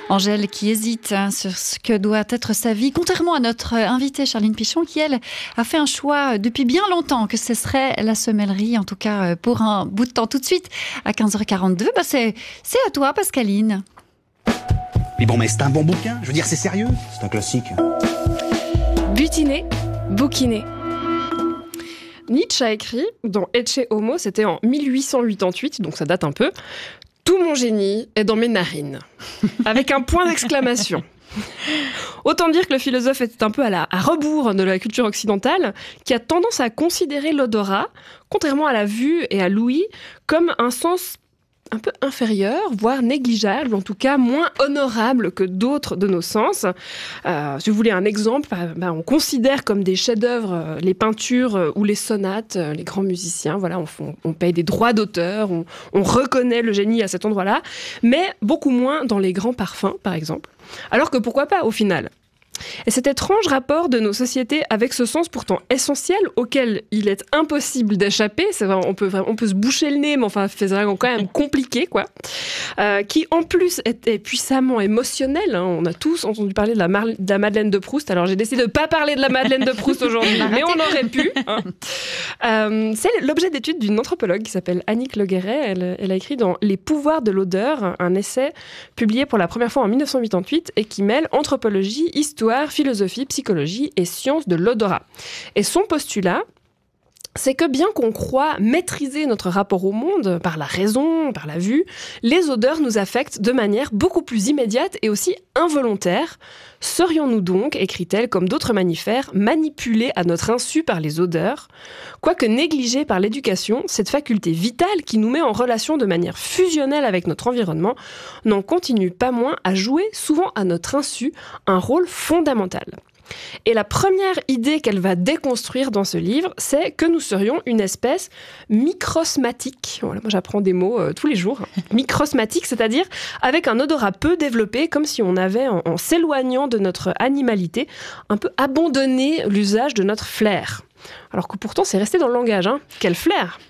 Angèle qui hésite sur ce que doit être sa vie, contrairement à notre invitée Charline Pichon qui, elle, a fait un choix depuis bien longtemps que ce serait la semellerie, en tout cas pour un bout de temps. Tout de suite, à 15h42, c'est à toi Pascaline. Mais bon, mais c'est un bon bouquin, je veux dire, c'est sérieux. C'est un classique. Butiner, bouquiner. Nietzsche a écrit dans Ecce Homo, c'était en 1888, donc ça date un peu. Tout mon génie est dans mes narines, avec un point d'exclamation. Autant dire que le philosophe était un peu à rebours de la culture occidentale, qui a tendance à considérer l'odorat, contrairement à la vue et à l'ouïe, comme un sens un peu inférieur, voire négligeable, en tout cas moins honorable que d'autres de nos sens. Si vous voulez un exemple, on considère comme des chefs-d'œuvre les peintures ou les sonates, les grands musiciens, voilà, on paye des droits d'auteur, on reconnaît le génie à cet endroit-là, mais beaucoup moins dans les grands parfums, par exemple. Alors que pourquoi pas, au final ? Et cet étrange rapport de nos sociétés avec ce sens pourtant essentiel auquel il est impossible d'échapper, c'est vrai, on peut se boucher le nez, mais enfin c'est vraiment quand même compliqué, quoi. Qui en plus est puissamment émotionnel. Hein. On a tous entendu parler de la Madeleine de Proust. Alors j'ai décidé de ne pas parler de la Madeleine de Proust aujourd'hui, mais on aurait pu. Hein. C'est l'objet d'étude d'une anthropologue qui s'appelle Annick Le Guéret. Elle a écrit dans Les pouvoirs de l'odeur, un essai publié pour la première fois en 1988 et qui mêle anthropologie, histoire, philosophie, psychologie et sciences de l'odorat. Et son postulat, c'est que bien qu'on croit maîtriser notre rapport au monde par la raison, par la vue, les odeurs nous affectent de manière beaucoup plus immédiate et aussi involontaire. Serions-nous donc, écrit-elle, comme d'autres mammifères, manipulés à notre insu par les odeurs, quoique négligée par l'éducation, cette faculté vitale qui nous met en relation de manière fusionnelle avec notre environnement n'en continue pas moins à jouer, souvent à notre insu, un rôle fondamental. Et la première idée qu'elle va déconstruire dans ce livre, c'est que nous serions une espèce microsmatique. Voilà, moi j'apprends des mots tous les jours. Microsmatique, c'est-à-dire avec un odorat peu développé, comme si on avait, en s'éloignant de notre animalité, un peu abandonné l'usage de notre flair. Alors que pourtant, c'est resté dans le langage. Hein. Quel flair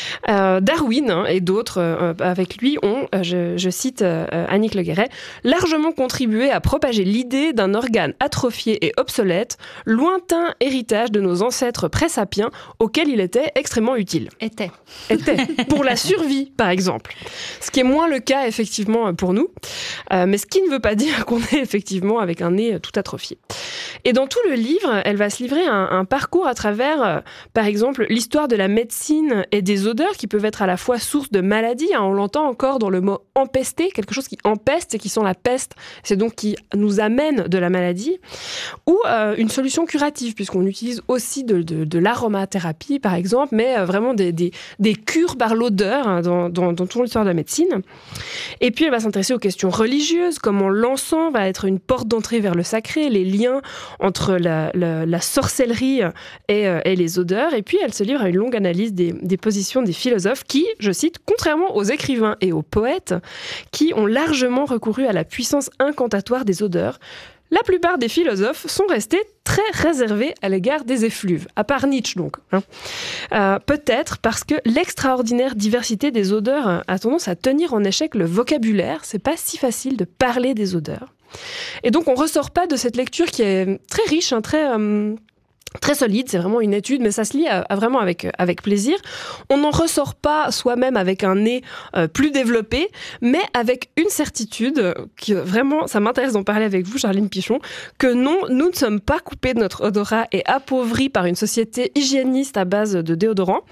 Darwin et d'autres avec lui ont, je cite Annick Le Guéret, largement contribué à propager l'idée d'un organe atrophié et obsolète, lointain héritage de nos ancêtres pré-sapiens, auquel il était extrêmement utile. Était. Pour la survie, par exemple. Ce qui est moins le cas, effectivement, pour nous. Mais ce qui ne veut pas dire qu'on est effectivement avec un nez tout atrophié. Et dans tout le livre, elle va se livrer un parcours à travers par exemple, l'histoire de la médecine et des odeurs qui peuvent être à la fois source de maladies. Hein, on l'entend encore dans le mot empester, quelque chose qui empeste et qui sent la peste. C'est donc qui nous amène de la maladie. Ou une solution curative, puisqu'on utilise aussi de l'aromathérapie, par exemple, mais vraiment des cures par l'odeur hein, dans toute l'histoire de la médecine. Et puis, elle va s'intéresser aux questions religieuses, comment l'encens va être une porte d'entrée vers le sacré, les liens entre la sorcellerie et les odeurs. Et puis, elle se livre à une longue analyse des positions des philosophes qui, je cite, contrairement aux écrivains et aux poètes, qui ont largement recouru à la puissance incantatoire des odeurs, la plupart des philosophes sont restés très réservés à l'égard des effluves, à part Nietzsche donc. Hein. Peut-être parce que l'extraordinaire diversité des odeurs a tendance à tenir en échec le vocabulaire. C'est pas si facile de parler des odeurs. Et donc, on ressort pas de cette lecture qui est très riche, hein, très solide, c'est vraiment une étude, mais ça se lit vraiment avec plaisir. On n'en ressort pas soi-même avec un nez plus développé, mais avec une certitude, qui vraiment, ça m'intéresse d'en parler avec vous, Charline Pichon, que non, nous ne sommes pas coupés de notre odorat et appauvris par une société hygiéniste à base de déodorants,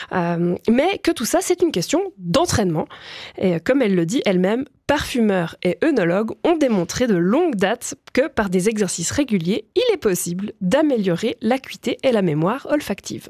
mais que tout ça, c'est une question d'entraînement. Et comme elle le dit elle-même, parfumeurs et œnologues ont démontré de longue date que par des exercices réguliers, il est possible d'améliorer l'acuité et la mémoire olfactive.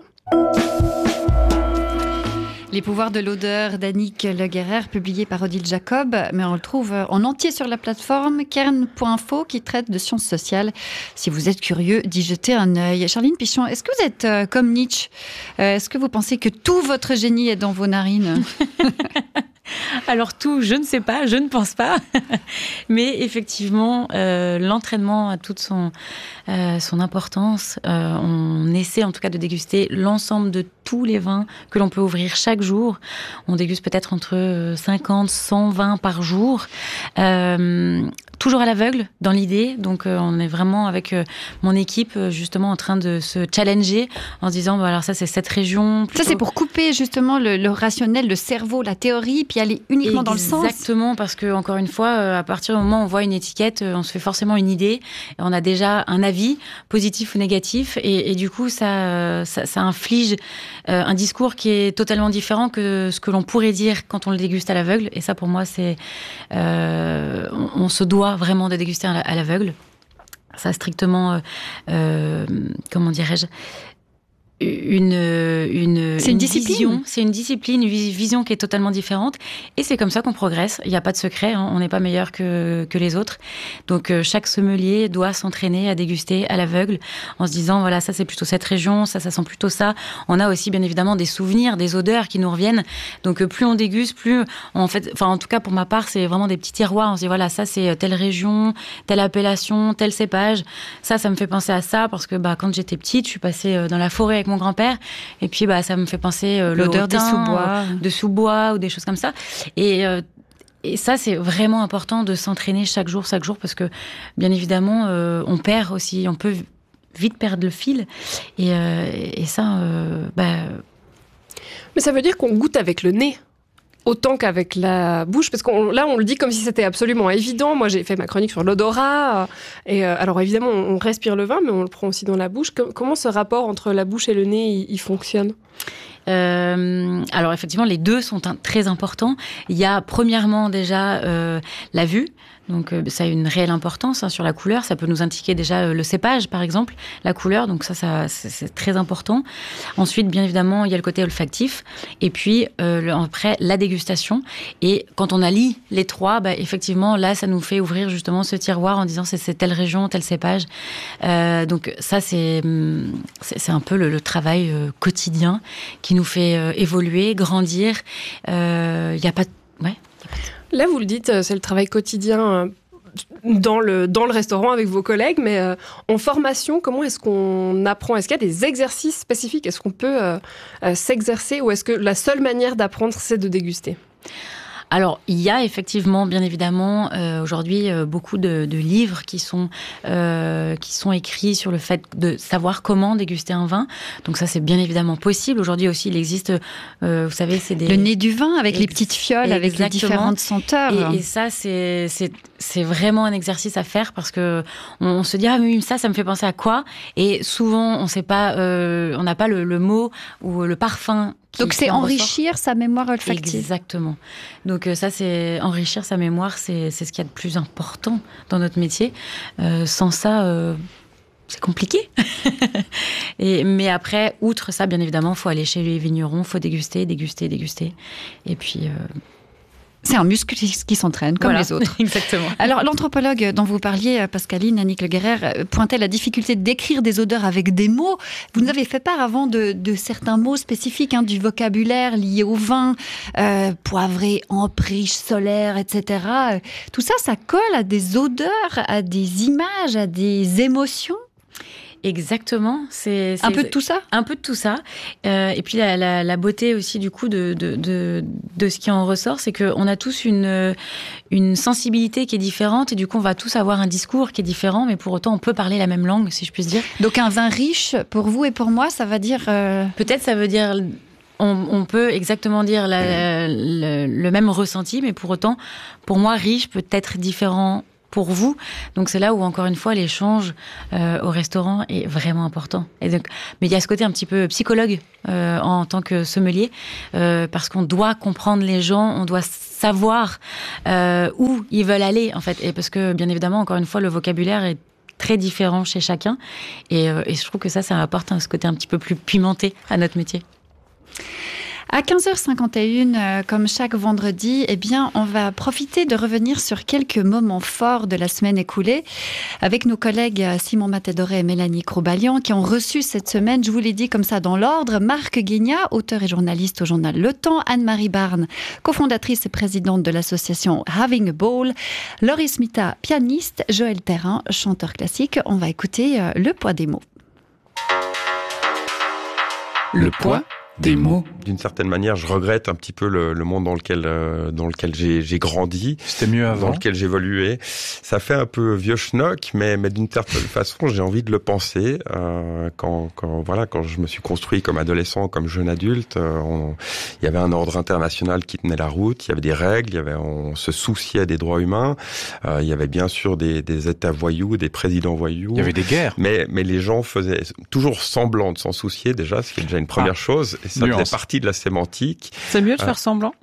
Les pouvoirs de l'odeur d'Annick Le Guéret, publié par Odile Jacob, mais on le trouve en entier sur la plateforme kern.info qui traite de sciences sociales. Si vous êtes curieux d'y jeter un œil. Charline Pichon, est-ce que vous êtes comme Nietzsche ? Est-ce que vous pensez que tout votre génie est dans vos narines ? Alors tout, je ne sais pas, je ne pense pas. Mais effectivement, l'entraînement a toute son importance. On essaie en tout cas de déguster l'ensemble de tous les vins que l'on peut ouvrir chaque jour. On déguste peut-être entre 50, 100 vins par jour. Toujours à l'aveugle dans l'idée. Donc on est vraiment avec mon équipe justement en train de se challenger en se disant alors ça c'est cette région. Ça c'est pour couper justement le rationnel, le cerveau, la théorie, puis aller uniquement dans le sens. Exactement, parce que encore une fois, à partir du moment où on voit une étiquette, on se fait forcément une idée. On a déjà un avis, positif ou négatif, et du coup ça inflige un discours qui est totalement différent que ce que l'on pourrait dire quand on le déguste à l'aveugle. Et ça pour moi c'est on se doit vraiment de déguster à l'aveugle. Ça a strictement comment dirais-je, c'est une discipline. C'est une discipline, une vision qui est totalement différente. Et c'est comme ça qu'on progresse. Il n'y a pas de secret. On n'est pas meilleur que les autres. Donc, chaque sommelier doit s'entraîner à déguster à l'aveugle en se disant, voilà, ça, c'est plutôt cette région. Ça sent plutôt ça. On a aussi, bien évidemment, des souvenirs, des odeurs qui nous reviennent. Donc, plus on déguste, plus en tout cas, pour ma part, c'est vraiment des petits tiroirs. On se dit, voilà, ça, c'est telle région, telle appellation, tel cépage. Ça me fait penser à ça parce que, quand j'étais petite, je suis passée dans la forêt avec mon grand-père, et puis ça me fait penser l'odeur des sous-bois, de sous-bois ou des choses comme ça. Et ça, c'est vraiment important de s'entraîner chaque jour, parce que bien évidemment, on perd aussi, on peut vite perdre le fil. Et ça, Mais ça veut dire qu'on goûte avec le nez autant qu'avec la bouche, parce là on le dit comme si c'était absolument évident. Moi j'ai fait ma chronique sur l'odorat, et alors évidemment on respire le vin, mais on le prend aussi dans la bouche. Comment ce rapport entre la bouche et le nez il fonctionne ? Alors effectivement les deux sont très importants. Il y a premièrement déjà la vue. Donc ça a une réelle importance sur la couleur. Ça peut nous indiquer déjà le cépage, par exemple, la couleur. Donc ça c'est très important. Ensuite, bien évidemment, il y a le côté olfactif. Et puis après, la dégustation. Et quand on allie les trois, effectivement, là, ça nous fait ouvrir justement ce tiroir en disant c'est telle région, tel cépage. Donc ça, c'est un peu le travail quotidien qui nous fait évoluer, grandir. Il n'y a pas... Ouais. Là, vous le dites, c'est le travail quotidien dans le restaurant avec vos collègues, mais en formation, comment est-ce qu'on apprend ? Est-ce qu'il y a des exercices spécifiques ? Est-ce qu'on peut s'exercer, ou est-ce que la seule manière d'apprendre, c'est de déguster ? Alors, il y a effectivement, bien évidemment, aujourd'hui, beaucoup de livres qui sont écrits sur le fait de savoir comment déguster un vin. Donc ça, c'est bien évidemment possible. Aujourd'hui aussi, il existe, vous savez, c'est des... Le nez du vin avec les petites fioles, avec les différentes senteurs. Et ça, c'est vraiment un exercice à faire, parce que on se dit, ah oui, ça me fait penser à quoi ? Et souvent, on sait pas, on n'a pas le mot ou le parfum. Donc c'est enrichir sa mémoire olfactive. Exactement. Donc ça, c'est enrichir sa mémoire, c'est ce qu'il y a de plus important dans notre métier. Sans ça, c'est compliqué. Mais après, outre ça, bien évidemment, il faut aller chez les vignerons, il faut déguster. Et puis... C'est un muscle qui s'entraîne, comme les autres. Exactement. Alors, l'anthropologue dont vous parliez, Pascaline, Annick Le Guerrer, pointait la difficulté de décrire des odeurs avec des mots. Vous nous avez fait part avant de certains mots spécifiques, du vocabulaire lié au vin, poivré, ampriche, solaire, etc. Tout ça, ça colle à des odeurs, à des images, à des émotions. Exactement, c'est un peu de tout ça. Un peu de tout ça. Et puis la beauté aussi du coup de ce qui en ressort, c'est qu'on a tous une sensibilité qui est différente, et du coup on va tous avoir un discours qui est différent, mais pour autant on peut parler la même langue, si je puis dire. Donc un vin riche, pour vous et pour moi, ça va dire... Peut-être ça veut dire... On peut exactement dire le même ressenti, mais pour autant, pour moi, riche peut être différent pour vous. Donc c'est là où, encore une fois, l'échange au restaurant est vraiment important. Et donc, mais il y a ce côté un petit peu psychologue en tant que sommelier, parce qu'on doit comprendre les gens, on doit savoir où ils veulent aller, en fait. Et parce que, bien évidemment, encore une fois, le vocabulaire est très différent chez chacun. Et je trouve que ça apporte ce côté un petit peu plus pimenté à notre métier. À 15h51, comme chaque vendredi, eh bien, on va profiter de revenir sur quelques moments forts de la semaine écoulée avec nos collègues Simon Matadoré et Mélanie Crouballion qui ont reçu cette semaine, je vous l'ai dit comme ça dans l'ordre, Marc Guignat, auteur et journaliste au journal Le Temps, Anne-Marie Barne, cofondatrice et présidente de l'association Having a Ball, Laurie Smita, pianiste, Joël Thérin, chanteur classique. On va écouter le poids des mots. Le poids des mots. D'une certaine manière, je regrette un petit peu le monde dans lequel j'ai grandi. C'était mieux avant. Dans lequel j'évoluais. Ça fait un peu vieux schnock, mais d'une certaine façon, j'ai envie de le penser. Quand je me suis construit comme adolescent, comme jeune adulte, il y avait un ordre international qui tenait la route. Il y avait des règles. On se souciait des droits humains. Il y avait bien sûr des États voyous, des présidents voyous. Il y avait des guerres. Mais les gens faisaient toujours semblant de s'en soucier déjà, ce qui est déjà une première chose. Et ça faisait partie de la sémantique. C'est mieux de faire semblant?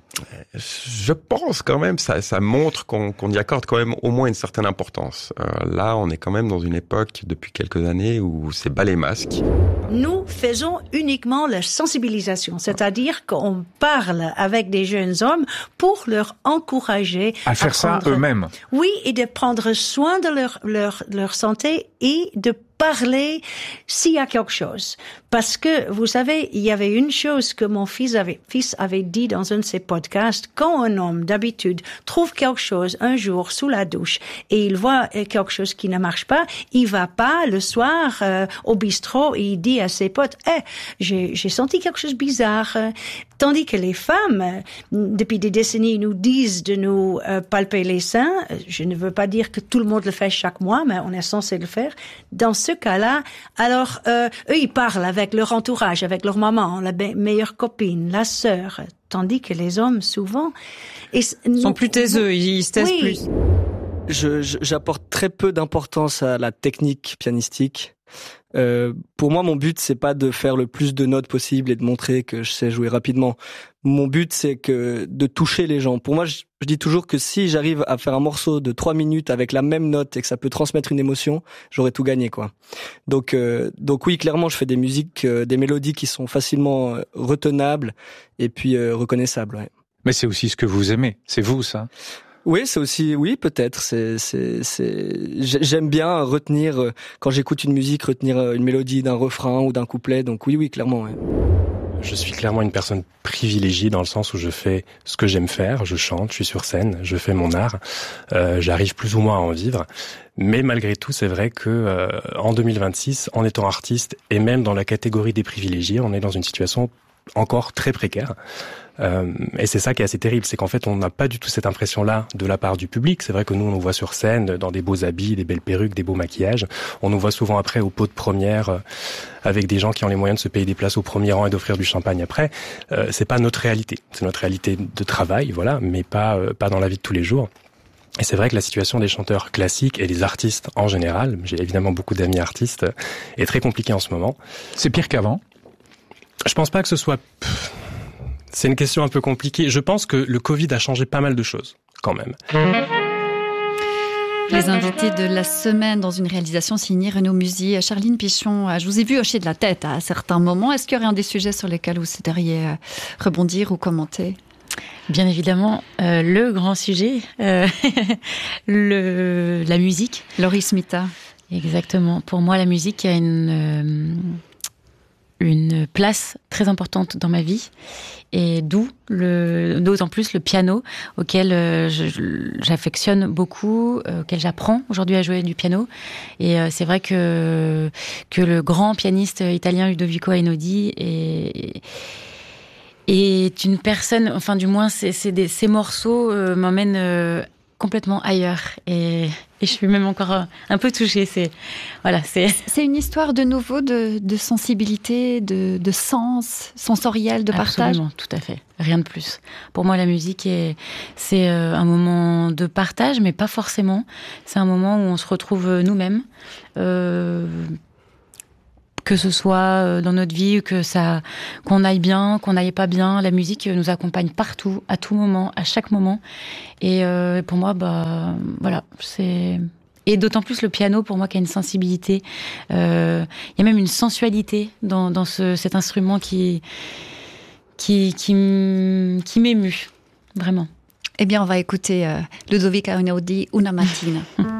Je pense quand même, ça montre qu'on y accorde quand même au moins une certaine importance. Là, on est quand même dans une époque, depuis quelques années, où c'est bas les masques. Nous faisons uniquement la sensibilisation, c'est-à-dire qu'on parle avec des jeunes hommes pour leur encourager à faire ça eux-mêmes. Oui, et de prendre soin de leur santé et de parler s'il y a quelque chose. Parce que, vous savez, il y avait une chose que mon fils avait dit dans un de ses podcasts. Quand un homme, d'habitude, trouve quelque chose un jour sous la douche et il voit quelque chose qui ne marche pas, il va pas le soir au bistrot et il dit à ses potes, j'ai senti quelque chose bizarre. Tandis que les femmes, depuis des décennies, nous disent de nous palper les seins. Je ne veux pas dire que tout le monde le fait chaque mois, mais on est censé le faire. Dans ce cas-là, alors, eux, ils parlent avec leur entourage, avec leur maman, la meilleure copine, la sœur. Tandis que les hommes, souvent... sont plus taiseux, ils se taisent plus. J'apporte très peu d'importance à la technique pianistique. Pour moi, mon but, c'est pas de faire le plus de notes possible et de montrer que je sais jouer rapidement. Mon but, c'est de toucher les gens. Pour moi, je dis toujours que si j'arrive à faire un morceau de 3 minutes avec la même note et que ça peut transmettre une émotion, j'aurais tout gagné, quoi. Donc oui, clairement, je fais des musiques, des mélodies qui sont facilement retenables et puis reconnaissables, ouais. Mais c'est aussi ce que vous aimez. C'est vous, ça? Oui, c'est aussi, oui, peut-être. J'aime bien retenir, quand j'écoute une musique, retenir une mélodie d'un refrain ou d'un couplet. Donc oui, clairement, ouais. Je suis clairement une personne privilégiée dans le sens où je fais ce que j'aime faire, je chante, je suis sur scène, je fais mon art, j'arrive plus ou moins à en vivre. Mais malgré tout, c'est vrai que en 2026, en étant artiste et même dans la catégorie des privilégiés, on est dans une situation encore très précaire. Et c'est ça qui est assez terrible, c'est qu'en fait on n'a pas du tout cette impression-là de la part du public. C'est vrai que nous on nous voit sur scène dans des beaux habits, des belles perruques, des beaux maquillages. On nous voit souvent après au pot de première avec des gens qui ont les moyens de se payer des places au premier rang et d'offrir du champagne après. C'est pas notre réalité, c'est notre réalité de travail, voilà, mais pas dans la vie de tous les jours. Et c'est vrai que la situation des chanteurs classiques et des artistes en général, j'ai évidemment beaucoup d'amis artistes, est très compliquée en ce moment. C'est pire qu'avant? Je pense pas que ce soit... C'est une question un peu compliquée. Je pense que le Covid a changé pas mal de choses, quand même. Les invités de la semaine dans une réalisation signée Renaud Musy. Charline Pichon, je vous ai vu hocher de la tête à certains moments. Est-ce qu'il y aurait un des sujets sur lesquels vous souhaiteriez rebondir ou commenter ? Bien évidemment, le grand sujet, la musique. Laurie Smita. Exactement. Pour moi, la musique a une place très importante dans ma vie, et d'autant plus le piano, auquel j'affectionne beaucoup, auquel j'apprends aujourd'hui à jouer du piano. Et c'est vrai que le grand pianiste italien Ludovico Einaudi est une personne, enfin du moins ces morceaux m'emmènent complètement ailleurs, et je suis même encore un peu touchée. C'est une histoire de nouveau de sensibilité, de sens sensoriel, de partage. Absolument, tout à fait. Rien de plus. Pour moi, la musique c'est un moment de partage, mais pas forcément. C'est un moment où on se retrouve nous-mêmes. Que ce soit dans notre vie, qu'on aille bien, qu'on n'aille pas bien, la musique nous accompagne partout, à tout moment, à chaque moment. Et pour moi, voilà, c'est... Et d'autant plus le piano, pour moi, qui a une sensibilité. Il y a même une sensualité dans cet instrument qui qui m'émue, vraiment. Eh bien, on va écouter Ludovico Einaudi, Una mattina.